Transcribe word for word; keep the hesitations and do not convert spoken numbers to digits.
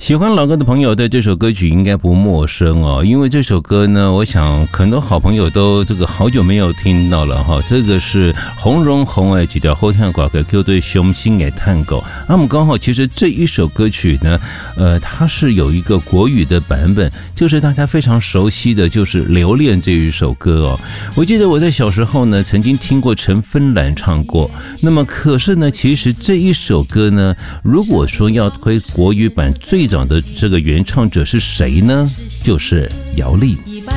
喜欢老歌的朋友对这首歌曲应该不陌生哦，因为这首歌呢，我想很多好朋友都这个好久没有听到了哈。这个是洪荣宏诶，几条后天寡歌 Q 对雄心诶探狗。那么刚好，其实这一首歌曲呢，呃，它是有一个国语的版本，就是大家非常熟悉的就是《留恋》这一首歌哦。我记得我在小时候呢，曾经听过陈芬兰唱过。那么可是呢，其实这一首歌呢，如果说要推国语版，最早的这个原唱者是谁呢？就是姚丽。